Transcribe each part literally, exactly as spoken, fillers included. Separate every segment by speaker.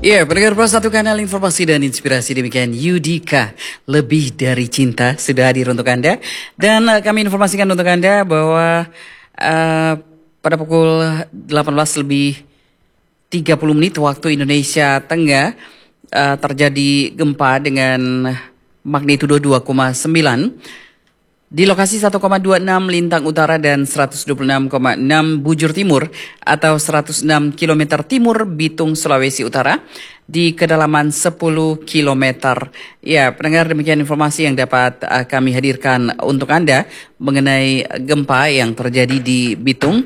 Speaker 1: Ya, pendengar Pro satu Kanal Informasi dan Inspirasi, demikian Yudika Lebih Dari Cinta sudah hadir untuk Anda. Dan uh, kami informasikan untuk Anda bahwa uh, pada pukul delapan belas lebih tiga puluh menit waktu Indonesia Tengah uh, terjadi gempa dengan magnitudo dua koma sembilan di lokasi satu koma dua enam Lintang Utara dan seratus dua puluh enam koma enam Bujur Timur atau seratus enam kilometer timur Bitung, Sulawesi Utara di kedalaman sepuluh kilometer. Ya, pendengar, demikian informasi yang dapat uh, kami hadirkan untuk Anda mengenai gempa yang terjadi di Bitung.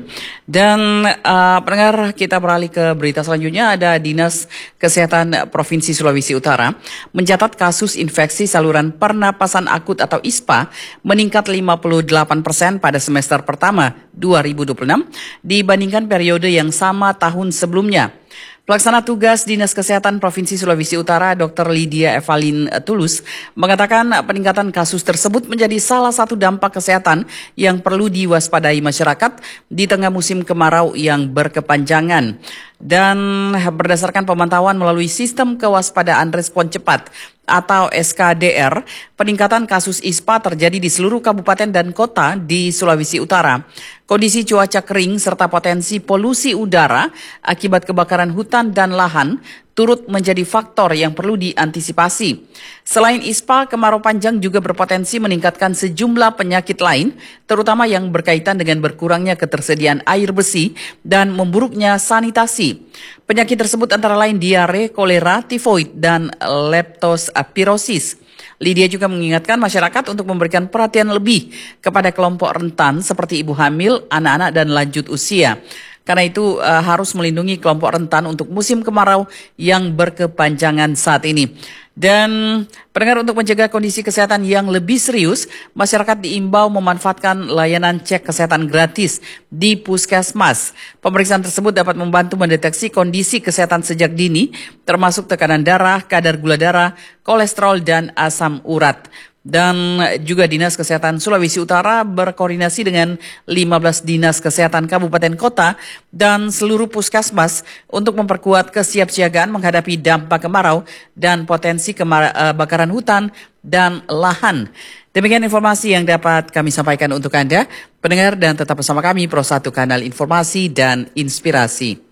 Speaker 1: Dan uh, pendengar, kita beralih ke berita selanjutnya. Ada Dinas Kesehatan Provinsi Sulawesi Utara mencatat kasus infeksi saluran pernapasan akut atau I S P A meningkat lima puluh delapan persen pada semester pertama dua ribu dua puluh enam dibandingkan periode yang sama tahun sebelumnya. Pelaksana tugas Dinas Kesehatan Provinsi Sulawesi Utara, Dokter Lydia Evalin Tulus, mengatakan peningkatan kasus tersebut menjadi salah satu dampak kesehatan yang perlu diwaspadai masyarakat di tengah musim kemarau yang berkepanjangan. Dan berdasarkan pemantauan melalui sistem kewaspadaan respon cepat atau S K D R, peningkatan kasus I S P A terjadi di seluruh kabupaten dan kota di Sulawesi Utara. Kondisi cuaca kering serta potensi polusi udara akibat kebakaran hutan dan lahan turut menjadi faktor yang perlu diantisipasi. Selain I S P A, kemarau panjang juga berpotensi meningkatkan sejumlah penyakit lain, terutama yang berkaitan dengan berkurangnya ketersediaan air bersih dan memburuknya sanitasi. Penyakit tersebut antara lain diare, kolera, tifoid, dan leptospirosis. Lydia juga mengingatkan masyarakat untuk memberikan perhatian lebih kepada kelompok rentan seperti ibu hamil, anak-anak, dan lanjut usia. Karena itu uh, harus melindungi kelompok rentan untuk musim kemarau yang berkepanjangan saat ini. Dan pendengar, untuk mencegah kondisi kesehatan yang lebih serius, masyarakat diimbau memanfaatkan layanan cek kesehatan gratis di puskesmas. Pemeriksaan tersebut dapat membantu mendeteksi kondisi kesehatan sejak dini, termasuk tekanan darah, kadar gula darah, kolesterol, dan asam urat. Dan juga Dinas Kesehatan Sulawesi Utara berkoordinasi dengan lima belas Dinas Kesehatan Kabupaten Kota dan seluruh puskesmas untuk memperkuat kesiapsiagaan menghadapi dampak kemarau dan potensi kebakaran hutan dan lahan. Demikian informasi yang dapat kami sampaikan untuk Anda, pendengar, dan tetap bersama kami Pro satu Kanal Informasi dan Inspirasi.